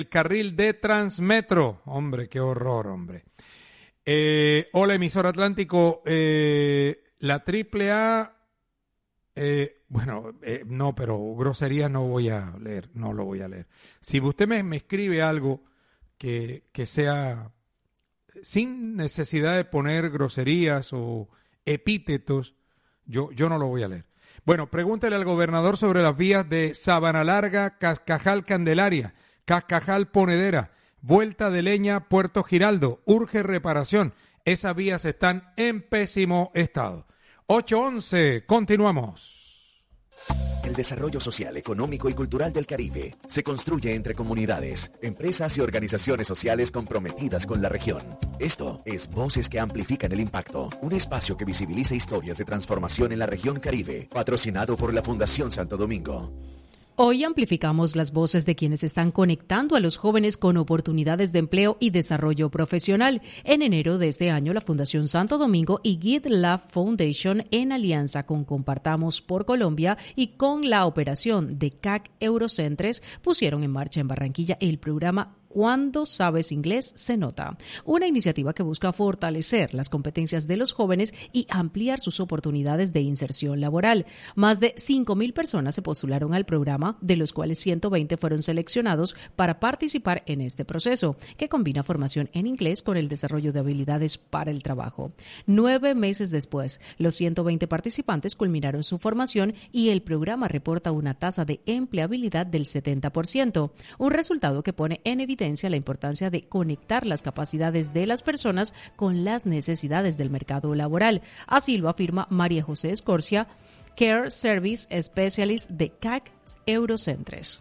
carril de Transmetro. Hombre, qué horror, hombre. Hola, emisor Atlántico. La AAA... no, pero groserías no voy a leer, no lo voy a leer. Si usted me escribe algo que sea sin necesidad de poner groserías o epítetos, yo no lo voy a leer. Bueno, pregúntele al gobernador sobre las vías de Sabana Larga, Cascajal Candelaria, Cascajal Ponedera, Vuelta de Leña, Puerto Giraldo. Urge reparación. Esas vías están en pésimo estado. 8:11, continuamos. El desarrollo social, económico y cultural del Caribe se construye entre comunidades, empresas y organizaciones sociales comprometidas con la región. Esto es Voces que Amplifican el Impacto, un espacio que visibiliza historias de transformación en la región Caribe, patrocinado por la Fundación Santo Domingo. Hoy amplificamos las voces de quienes están conectando a los jóvenes con oportunidades de empleo y desarrollo profesional. En enero de este año, la Fundación Santo Domingo y GitLab Foundation, en alianza con Compartamos por Colombia y con la operación de CAC Eurocentres, pusieron en marcha en Barranquilla el programa Cuando Sabes Inglés se Nota, una iniciativa que busca fortalecer las competencias de los jóvenes y ampliar sus oportunidades de inserción laboral. Más de 5,000 personas se postularon al programa, de los cuales 120 fueron seleccionados para participar en este proceso, que combina formación en inglés con el desarrollo de habilidades para el trabajo. 9 meses después, los 120 participantes culminaron su formación y el programa reporta una tasa de empleabilidad del 70%, un resultado que pone en evidencia la importancia de conectar las capacidades de las personas con las necesidades del mercado laboral. Así lo afirma María José Escorcia, Care Service Specialist de CAC Eurocentres.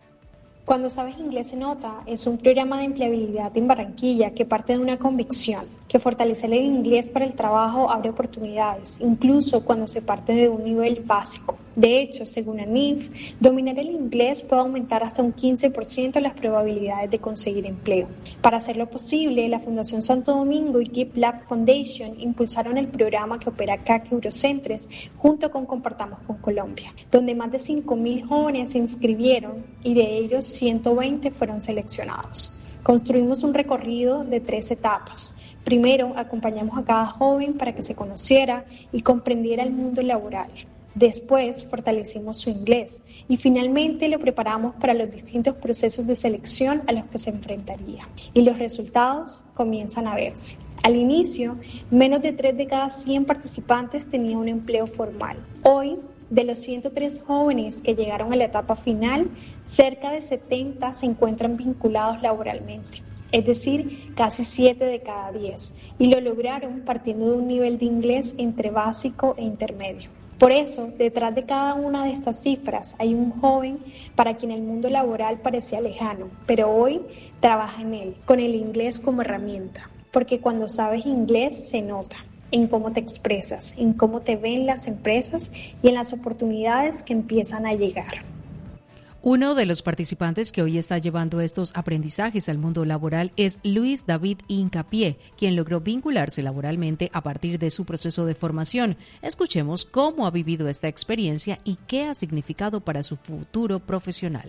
Cuando Sabes Inglés se Nota es un programa de empleabilidad en Barranquilla que parte de una convicción, que fortalecer el inglés para el trabajo abre oportunidades, incluso cuando se parte de un nivel básico. De hecho, según ANIF, dominar el inglés puede aumentar hasta un 15% las probabilidades de conseguir empleo. Para hacerlo posible, la Fundación Santo Domingo y GitLab Foundation impulsaron el programa que opera CAC Eurocentres junto con Compartamos con Colombia, donde más de 5,000 jóvenes se inscribieron y de ellos 120 fueron seleccionados. Construimos un recorrido de 3 etapas. Primero, acompañamos a cada joven para que se conociera y comprendiera el mundo laboral. Después, fortalecimos su inglés y finalmente lo preparamos para los distintos procesos de selección a los que se enfrentaría. Y los resultados comienzan a verse. Al inicio, menos de 3 de cada 100 participantes tenían un empleo formal. Hoy, de los 103 jóvenes que llegaron a la etapa final, cerca de 70 se encuentran vinculados laboralmente. Es decir, casi 7 de cada 10. Y lo lograron partiendo de un nivel de inglés entre básico e intermedio. Por eso, detrás de cada una de estas cifras hay un joven para quien el mundo laboral parecía lejano, pero hoy trabaja en él, con el inglés como herramienta. Porque cuando sabes inglés se nota en cómo te expresas, en cómo te ven las empresas y en las oportunidades que empiezan a llegar. Uno de los participantes que hoy está llevando estos aprendizajes al mundo laboral es Luis David Hincapié, quien logró vincularse laboralmente a partir de su proceso de formación. Escuchemos cómo ha vivido esta experiencia y qué ha significado para su futuro profesional.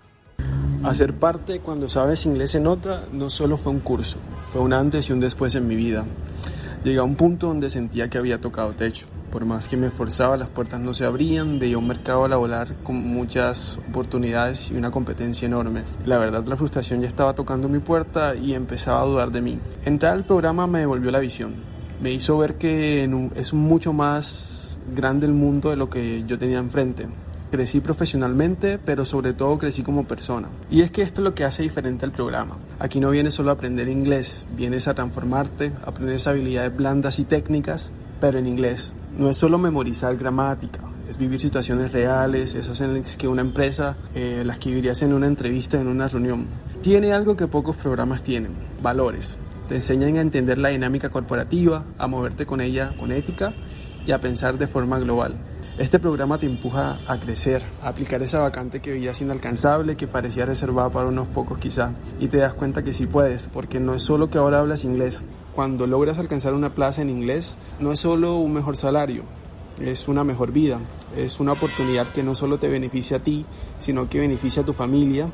Hacer parte Cuando Sabes Inglés se Nota no solo fue un curso, fue un antes y un después en mi vida. Llegué a un punto donde sentía que había tocado techo. Por más que me esforzaba, las puertas no se abrían, veía un mercado laboral con muchas oportunidades y una competencia enorme. La verdad, la frustración ya estaba tocando mi puerta y empezaba a dudar de mí. Entrar al programa me devolvió la visión. Me hizo ver que es mucho más grande el mundo de lo que yo tenía enfrente. Crecí profesionalmente, pero sobre todo crecí como persona. Y es que esto es lo que hace diferente al programa. Aquí no vienes solo a aprender inglés, vienes a transformarte, aprendes habilidades blandas y técnicas, pero en inglés. No es solo memorizar gramática, es vivir situaciones reales, esas en las que una empresa las que vivirías en una entrevista, en una reunión. Tiene algo que pocos programas tienen, valores. Te enseñan a entender la dinámica corporativa, a moverte con ella con ética y a pensar de forma global. Este programa te empuja a crecer, a aplicar esa vacante que veías inalcanzable, que parecía reservada para unos pocos quizá, y te das cuenta que sí puedes, porque no es solo que ahora hablas inglés. Cuando logras alcanzar una plaza en inglés, no es solo un mejor salario, es una mejor vida, es una oportunidad que no solo te beneficia a ti, sino que beneficia a tu familia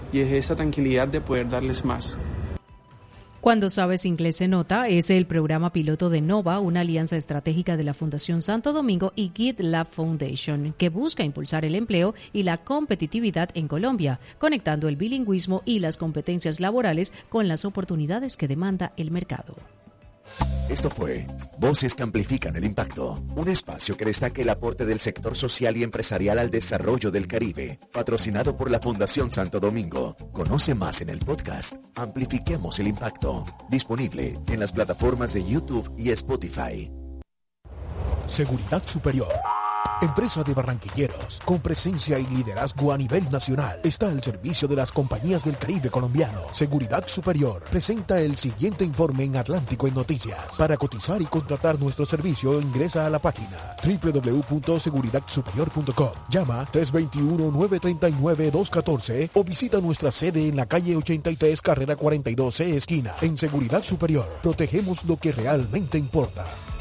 y es esa tranquilidad de poder darles más. Cuando sabes inglés se nota es el programa piloto de Nova, una alianza estratégica de la Fundación Santo Domingo y GitLab Foundation, que busca impulsar el empleo y la competitividad en Colombia, conectando el bilingüismo y las competencias laborales con las oportunidades que demanda el mercado. Esto fue Voces que Amplifican el Impacto, un espacio que destaca el aporte del sector social y empresarial al desarrollo del Caribe, patrocinado por la Fundación Santo Domingo. Conoce más en el podcast Amplifiquemos el Impacto, disponible en las plataformas de YouTube y Spotify. Seguridad Superior, empresa de barranquilleros con presencia y liderazgo a nivel nacional, está al servicio de las compañías del Caribe colombiano. Seguridad Superior presenta el siguiente informe en Atlántico en Noticias. Para cotizar y contratar nuestro servicio, ingresa a la página www.seguridadsuperior.com. Llama 321-939-214 o visita nuestra sede en la calle 83, carrera 42C, esquina. En Seguridad Superior, protegemos lo que realmente importa.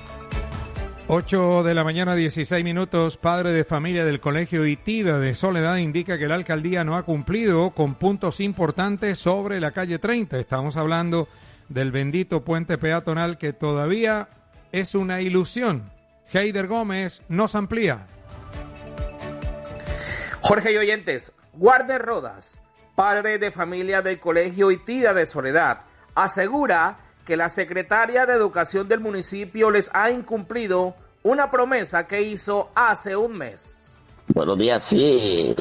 8 de la mañana, 16 minutos. Padre de familia del Colegio Itida de Soledad indica que la alcaldía no ha cumplido con puntos importantes sobre la calle 30. Estamos hablando del bendito puente peatonal que todavía es una ilusión. Heider Gómez nos amplía. Jorge y oyentes, Warner Rodas, padre de familia del Colegio Itida de Soledad, asegura que la secretaria de Educación del municipio les ha incumplido una promesa que hizo hace un mes. Buenos días, sí.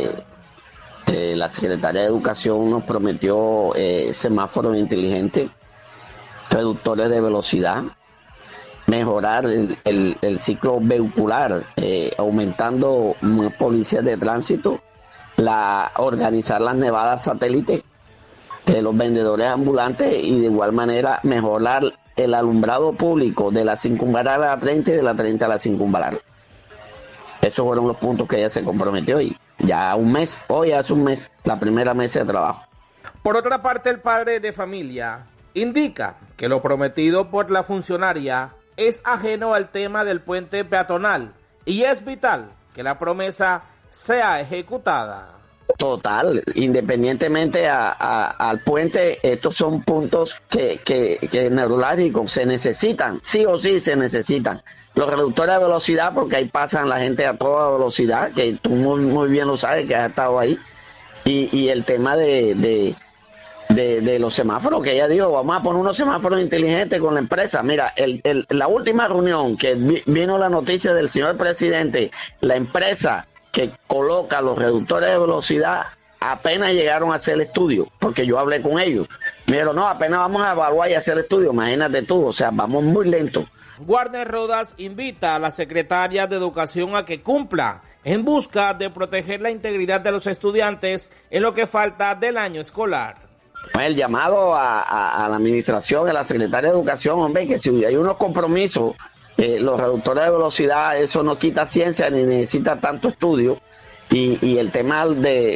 La secretaria de Educación nos prometió semáforos inteligentes, reductores de velocidad, mejorar el ciclo vehicular, aumentando más policías de tránsito, organizar las nevadas satélites de los vendedores ambulantes y de igual manera mejorar el alumbrado público de la circunvalar a la 30 y de la 30 a la circunvalar. Esos fueron los puntos que ella se comprometió y ya hoy hace un mes, la primera mesa de trabajo. Por otra parte, el padre de familia indica que lo prometido por la funcionaria es ajeno al tema del puente peatonal y es vital que la promesa sea ejecutada. Total, independientemente al puente, estos son puntos que neurológicos se necesitan, sí o sí se necesitan. Los reductores de velocidad, porque ahí pasan la gente a toda velocidad, que tú muy bien lo sabes, que has estado ahí. Y el tema de los semáforos, que ella dijo, vamos a poner unos semáforos inteligentes con la empresa. Mira, la última reunión que vino la noticia del señor presidente, la empresa que coloca los reductores de velocidad apenas llegaron a hacer el estudio, porque yo hablé con ellos. Me dijeron, no, apenas vamos a evaluar y hacer el estudio, imagínate tú, o sea, vamos muy lento. Warner Rodas invita a la secretaria de Educación a que cumpla en busca de proteger la integridad de los estudiantes en lo que falta del año escolar. El llamado a la administración, a la secretaria de Educación, hombre, que si hay unos compromisos, los reductores de velocidad, eso no quita ciencia ni necesita tanto estudio, y el tema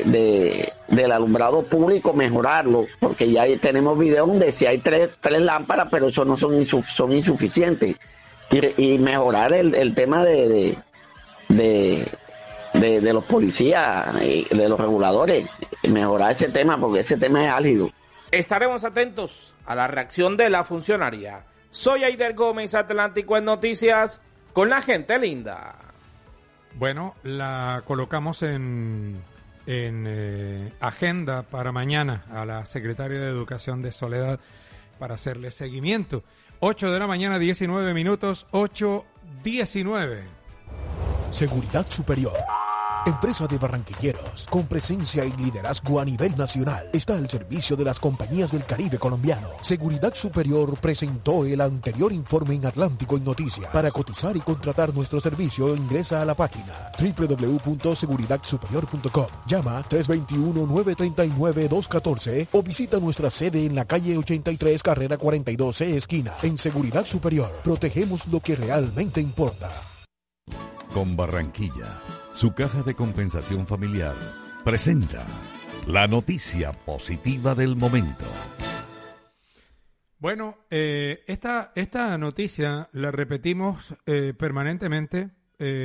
del alumbrado público, mejorarlo, porque ya tenemos videos donde si hay tres lámparas, pero eso no son insuficientes, y mejorar el tema de los policías, de los reguladores, mejorar ese tema, porque ese tema es álgido. Estaremos atentos a la reacción de la funcionaria. Soy Heider Gómez, Atlántico en Noticias, con la gente linda. Bueno, la colocamos en agenda para mañana a la secretaria de Educación de Soledad para hacerle seguimiento. 8 de la mañana, 19 minutos, 8:19. Seguridad Superior, empresa de barranquilleros con presencia y liderazgo a nivel nacional, está al servicio de las compañías del Caribe colombiano. Seguridad Superior presentó el anterior informe en Atlántico en Noticias. Para cotizar y contratar nuestro servicio, ingresa a la página www.seguridadsuperior.com. Llama 321-939-214 o visita nuestra sede en la calle 83, carrera 42C, esquina. En Seguridad Superior, protegemos lo que realmente importa. Con Barranquilla, su caja de compensación familiar presenta la noticia positiva del momento. Bueno, esta noticia la repetimos permanentemente.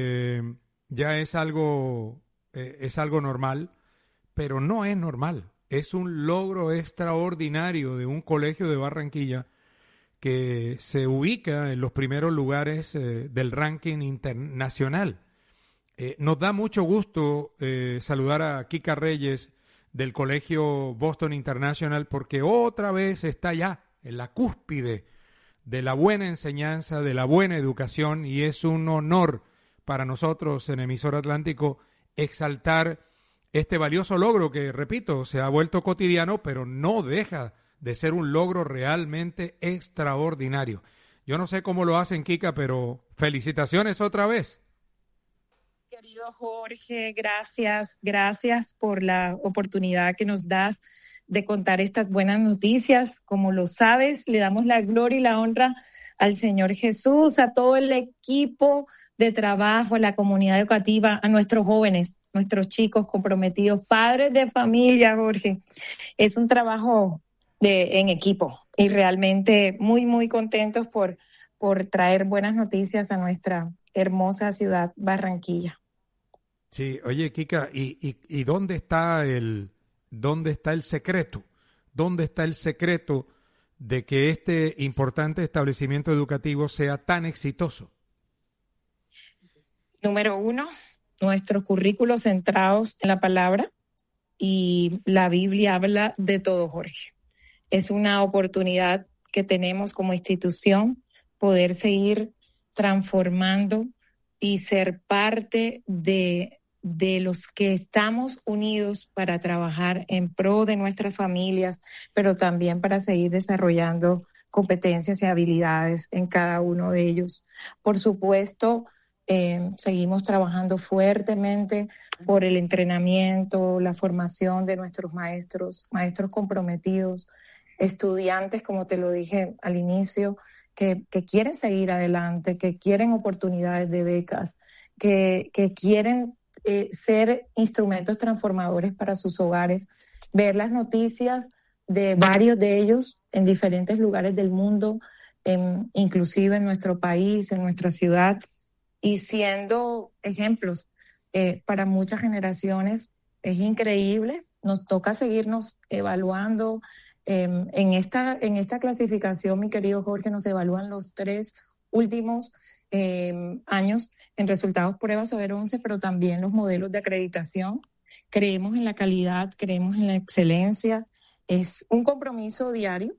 Ya es algo normal, pero no es normal. es un logro extraordinario de un colegio de Barranquilla que se ubica en los primeros lugares del ranking internacional. Nos da mucho gusto saludar a Kika Reyes del Colegio Boston International, porque otra vez está ya en la cúspide de la buena enseñanza, de la buena educación, y es un honor para nosotros en Emisor Atlántico exaltar este valioso logro que, repito, se ha vuelto cotidiano, pero no deja de ser un logro realmente extraordinario. Yo no sé cómo lo hacen, Kika, pero felicitaciones otra vez. Querido Jorge, gracias por la oportunidad que nos das de contar estas buenas noticias. Como lo sabes, le damos la gloria y la honra al Señor Jesús, a todo el equipo de trabajo, a la comunidad educativa, a nuestros jóvenes, nuestros chicos comprometidos, padres de familia, Jorge. Es un trabajo en equipo y realmente muy, muy contentos por traer buenas noticias a nuestra hermosa ciudad Barranquilla. Sí, oye, Kika, ¿y dónde está el secreto? ¿Dónde está el secreto de que este importante establecimiento educativo sea tan exitoso? Número 1, nuestros currículos centrados en la palabra, y la Biblia habla de todo, Jorge. Es una oportunidad que tenemos como institución poder seguir transformando y ser parte de los que estamos unidos para trabajar en pro de nuestras familias, pero también para seguir desarrollando competencias y habilidades en cada uno de ellos. Por supuesto, seguimos trabajando fuertemente por el entrenamiento, la formación de nuestros maestros comprometidos, estudiantes, como te lo dije al inicio, que quieren seguir adelante, que quieren oportunidades de becas, que quieren ser instrumentos transformadores para sus hogares, ver las noticias de varios de ellos en diferentes lugares del mundo, inclusive en nuestro país, en nuestra ciudad, y siendo ejemplos para muchas generaciones. Es increíble, nos toca seguirnos evaluando. En esta clasificación, mi querido Jorge, nos evalúan los 3 últimos años en resultados pruebas Saber 11, pero también los modelos de acreditación. Creemos en la calidad, creemos en la excelencia. Es un compromiso diario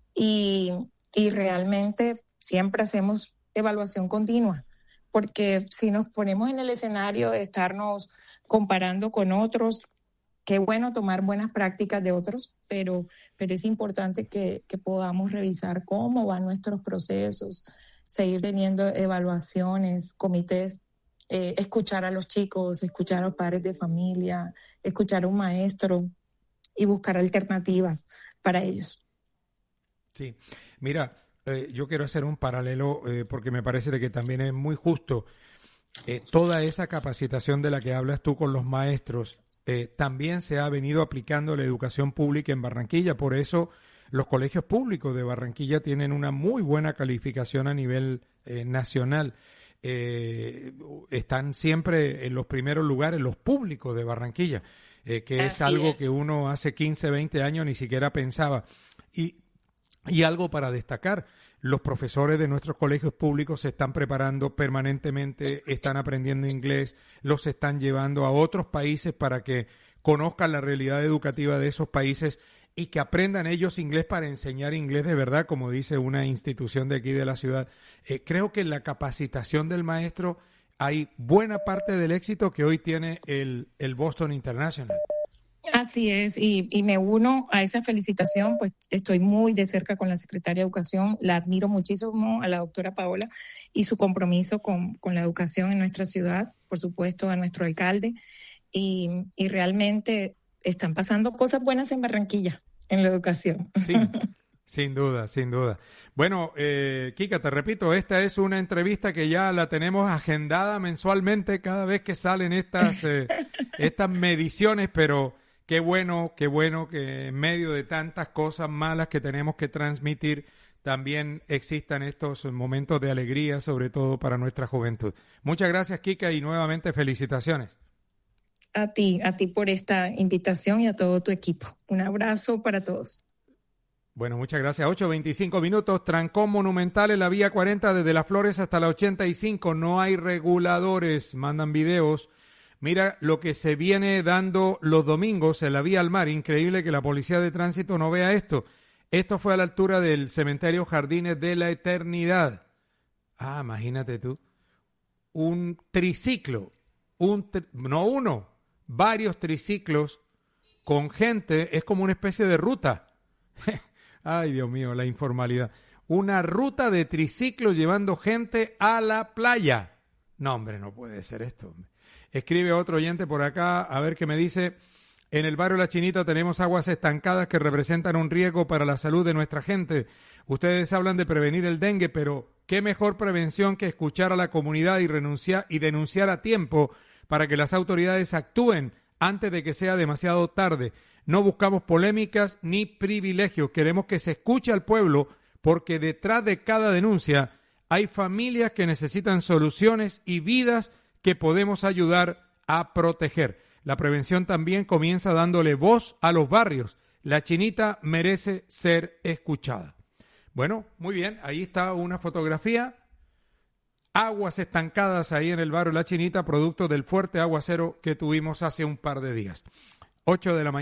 y realmente siempre hacemos evaluación continua, porque si nos ponemos en el escenario de estarnos comparando con otros, qué bueno tomar buenas prácticas de otros, pero es importante que podamos revisar cómo van nuestros procesos, seguir teniendo evaluaciones, comités, escuchar a los chicos, escuchar a los padres de familia, escuchar a un maestro y buscar alternativas para ellos. Sí, mira, yo quiero hacer un paralelo porque me parece de que también es muy justo. Toda esa capacitación de la que hablas tú con los maestros también se ha venido aplicando en la educación pública en Barranquilla. Por eso los colegios públicos de Barranquilla tienen una muy buena calificación a nivel nacional. Están siempre en los primeros lugares los públicos de Barranquilla, que es algo que uno hace 15, 20 años ni siquiera pensaba. Y algo para destacar, los profesores de nuestros colegios públicos se están preparando permanentemente, están aprendiendo inglés, los están llevando a otros países para que conozcan la realidad educativa de esos países y que aprendan ellos inglés para enseñar inglés de verdad, como dice una institución de aquí de la ciudad. Creo que en la capacitación del maestro hay buena parte del éxito que hoy tiene el Boston International. Así es, y me uno a esa felicitación, pues estoy muy de cerca con la Secretaria de Educación, la admiro muchísimo a la doctora Paola y su compromiso con la educación en nuestra ciudad, por supuesto a nuestro alcalde, y realmente están pasando cosas buenas en Barranquilla, en la educación. Sí, sin duda, sin duda. Bueno, Kika, te repito, esta es una entrevista que ya la tenemos agendada mensualmente cada vez que salen estas mediciones, pero qué bueno que en medio de tantas cosas malas que tenemos que transmitir, también existan estos momentos de alegría, sobre todo para nuestra juventud. Muchas gracias, Kika, y nuevamente felicitaciones. a ti por esta invitación y a todo tu equipo. Un abrazo para todos. Bueno, muchas gracias. 8:25 minutos. Trancón monumental en la vía 40 desde Las Flores hasta la 85. No hay reguladores. Mandan videos. Mira lo que se viene dando los domingos en la vía al mar. Increíble que la policía de tránsito no vea esto. Esto fue a la altura del cementerio Jardines de la Eternidad. Imagínate tú. Un triciclo. No uno. Varios triciclos con gente. Es como una especie de ruta. Ay, Dios mío, la informalidad. Una ruta de triciclos llevando gente a la playa. No, hombre, no puede ser esto, hombre. Escribe otro oyente por acá, a ver qué me dice. En el barrio La Chinita tenemos aguas estancadas que representan un riesgo para la salud de nuestra gente. Ustedes hablan de prevenir el dengue, pero qué mejor prevención que escuchar a la comunidad y denunciar a tiempo para que las autoridades actúen antes de que sea demasiado tarde. No buscamos polémicas ni privilegios. Queremos que se escuche al pueblo porque detrás de cada denuncia hay familias que necesitan soluciones y vidas que podemos ayudar a proteger. La prevención también comienza dándole voz a los barrios. La Chinita merece ser escuchada. Bueno, muy bien. Ahí está una fotografía. Aguas estancadas ahí en el barrio La Chinita, producto del fuerte aguacero que tuvimos hace un par de días. 8 de la mañana.